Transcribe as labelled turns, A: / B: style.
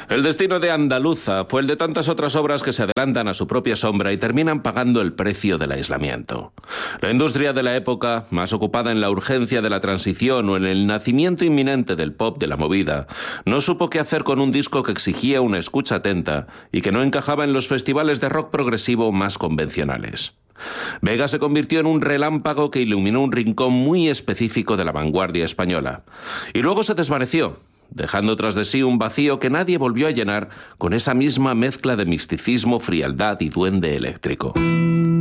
A: El destino de Andaluza fue el de tantas otras obras que se adelantan a su propia sombra y terminan pagando el precio del aislamiento. La industria de la época, más ocupada en la urgencia de la transición o en el nacimiento inminente del pop de la movida, no supo qué hacer con un disco que exigía una escucha atenta y que no encajaba en los festivales de rock progresivo más convencionales. Vega se convirtió en un relámpago que iluminó un rincón muy específico de la vanguardia española. Y luego se desvaneció, dejando tras de sí un vacío que nadie volvió a llenar con esa misma mezcla de misticismo, frialdad y duende eléctrico.